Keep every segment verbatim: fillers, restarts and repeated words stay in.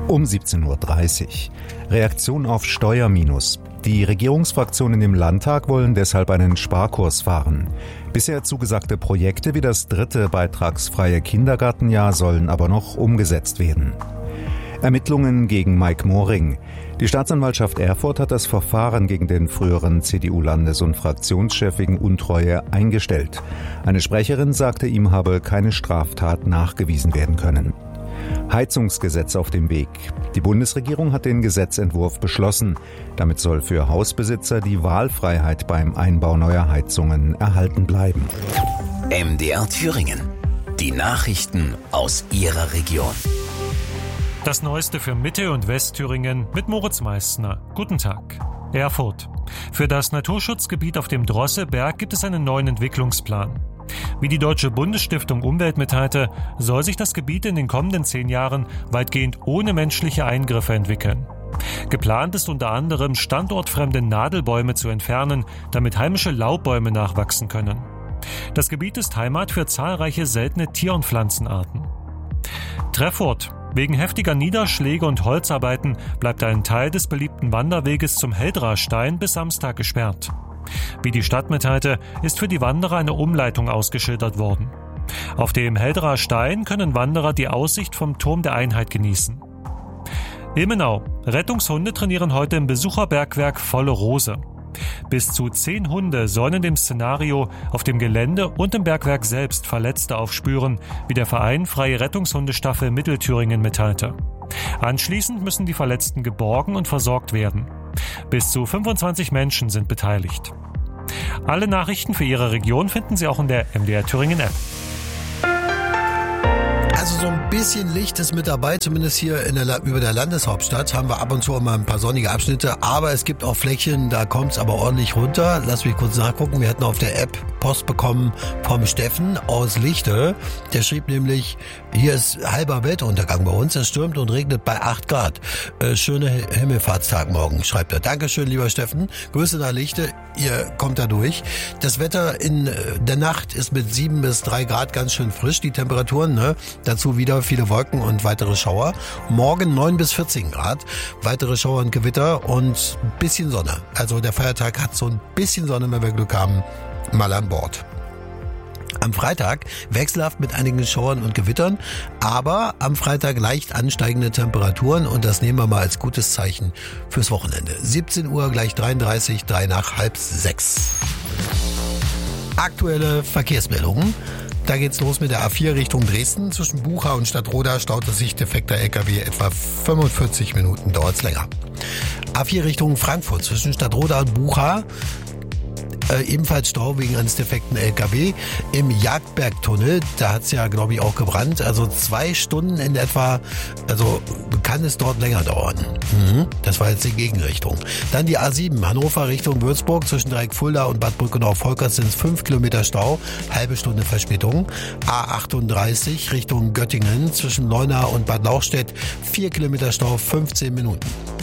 Um siebzehn Uhr dreißig. Reaktion auf Steuerminus. Die Regierungsfraktionen im Landtag wollen deshalb einen Sparkurs fahren. Bisher zugesagte Projekte wie das dritte beitragsfreie Kindergartenjahr sollen aber noch umgesetzt werden. Ermittlungen gegen Mike Moring. Die Staatsanwaltschaft Erfurt hat das Verfahren gegen den früheren C D U-Landes- und Fraktionschef wegen Untreue eingestellt. Eine Sprecherin sagte, ihm habe keine Straftat nachgewiesen werden können. Heizungsgesetz auf dem Weg. Die Bundesregierung hat den Gesetzentwurf beschlossen. Damit soll für Hausbesitzer die Wahlfreiheit beim Einbau neuer Heizungen erhalten bleiben. M D R Thüringen. Die Nachrichten aus Ihrer Region. Das Neueste für Mitte- und Westthüringen mit Moritz Meissner. Guten Tag. Erfurt. Für das Naturschutzgebiet auf dem Drosseberg gibt es einen neuen Entwicklungsplan. Wie die Deutsche Bundesstiftung Umwelt mitteilte, soll sich das Gebiet in den kommenden zehn Jahren weitgehend ohne menschliche Eingriffe entwickeln. Geplant ist unter anderem, standortfremde Nadelbäume zu entfernen, damit heimische Laubbäume nachwachsen können. Das Gebiet ist Heimat für zahlreiche seltene Tier- und Pflanzenarten. Treffurt. Wegen heftiger Niederschläge und Holzarbeiten bleibt ein Teil des beliebten Wanderweges zum Heldrastein bis Samstag gesperrt. Wie die Stadt mitteilte, ist für die Wanderer eine Umleitung ausgeschildert worden. Auf dem Heldrastein können Wanderer die Aussicht vom Turm der Einheit genießen. Ilmenau. Rettungshunde trainieren heute im Besucherbergwerk Volle Rose. Bis zu zehn Hunde sollen in dem Szenario auf dem Gelände und im Bergwerk selbst Verletzte aufspüren, wie der Verein Freie Rettungshundestaffel Mittelthüringen mitteilte. Anschließend müssen die Verletzten geborgen und versorgt werden. Bis zu fünfundzwanzig Menschen sind beteiligt. Alle Nachrichten für Ihre Region finden Sie auch in der M D R Thüringen App. Also so ein bisschen Licht ist mit dabei, zumindest hier in der, über der Landeshauptstadt haben wir ab und zu auch mal ein paar sonnige Abschnitte, aber es gibt auch Flächen, da kommt es aber ordentlich runter. Lass mich kurz nachgucken, wir hatten auf der App Post bekommen vom Steffen aus Lichte. Der schrieb nämlich, hier ist halber Weltuntergang bei uns, es stürmt und regnet bei acht Grad. Äh, schöne Himmelfahrtstag morgen, schreibt er. Dankeschön, lieber Steffen. Grüße nach Lichte, ihr kommt da durch. Das Wetter in der Nacht ist mit sieben bis drei Grad ganz schön frisch, die Temperaturen, ne? Dazu wieder viele Wolken und weitere Schauer. Morgen neun bis vierzehn Grad, weitere Schauer und Gewitter und ein bisschen Sonne. Also der Feiertag hat so ein bisschen Sonne, wenn wir Glück haben, mal an Bord. Am Freitag wechselhaft mit einigen Schauern und Gewittern, aber am Freitag leicht ansteigende Temperaturen und das nehmen wir mal als gutes Zeichen fürs Wochenende. siebzehn Uhr gleich dreiunddreißig, drei nach halb sechs. Aktuelle Verkehrsmeldungen. Da geht's los mit der A vier Richtung Dresden. Zwischen Bucha und Stadtroda staut es sich defekter L K W etwa fünfundvierzig Minuten, dauert's länger. A vier Richtung Frankfurt zwischen Stadtroda und Bucha. Äh, ebenfalls Stau wegen eines defekten L K W. Im Jagdbergtunnel, da hat's ja, glaube ich, auch gebrannt. Also zwei Stunden in etwa, also kann es dort länger dauern. Mhm. Das war jetzt die Gegenrichtung. Dann die A sieben, Hannover Richtung Würzburg. Zwischen Dreieckfulda und Bad Brückenau-Volkers sind es fünf Kilometer Stau, halbe Stunde Verspätung. A achtunddreißig Richtung Göttingen. Zwischen Leuna und Bad Lauchstädt vier Kilometer Stau, fünfzehn Minuten.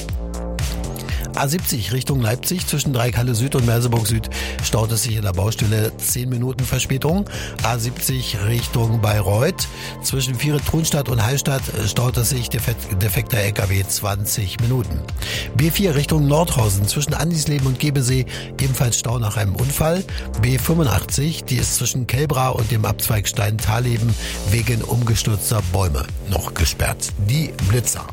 A siebzig Richtung Leipzig zwischen Dreieckhalle Süd und Merseburg Süd staut es sich in der Baustelle zehn Minuten Verspätung. A siebzig Richtung Bayreuth zwischen Viere-Trunstadt und Hallstatt staut es sich defekt, defekter L K W zwanzig Minuten. B vier Richtung Nordhausen zwischen Andisleben und Gebesee ebenfalls Stau nach einem Unfall. B fünfundachtzig, die ist zwischen Kelbra und dem Abzweig Stein-Thaleben wegen umgestürzter Bäume noch gesperrt. Die Blitzer.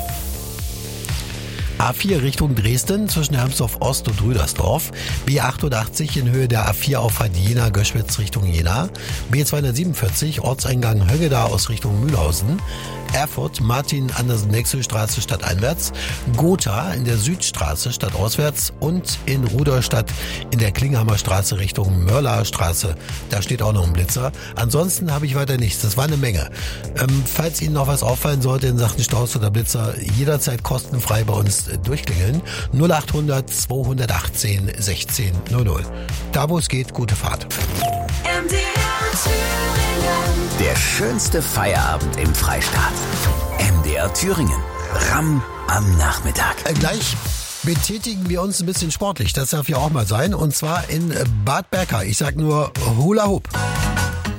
A vier Richtung Dresden zwischen Hermsdorf Ost und Rüdersdorf. B achtundachtzig in Höhe der A vier Auffahrt Jena-Göschwitz Richtung Jena. B zweihundertsiebenundvierzig Ortseingang Höggeda aus Richtung Mühlhausen. Erfurt Martin-Andersen-Nexel-Straße stadteinwärts. Gotha in der Südstraße stadtauswärts und in Rudolstadt in der Klinghammer Straße Richtung Mörler-Straße. Da steht auch noch ein Blitzer. Ansonsten habe ich weiter nichts. Das war eine Menge. Ähm, falls Ihnen noch was auffallen sollte in Sachen Staus oder Blitzer, jederzeit kostenfrei bei uns durchklingeln. null achthundert zweihundertachtzehn sechzehn null null. Da wo es geht, gute Fahrt. M D R Thüringen. Der schönste Feierabend im Freistaat. M D R Thüringen. Ramm am Nachmittag. Äh, gleich betätigen wir uns ein bisschen sportlich. Das darf ja auch mal sein. Und zwar in Bad Berka. Ich sag nur Hula Hoop.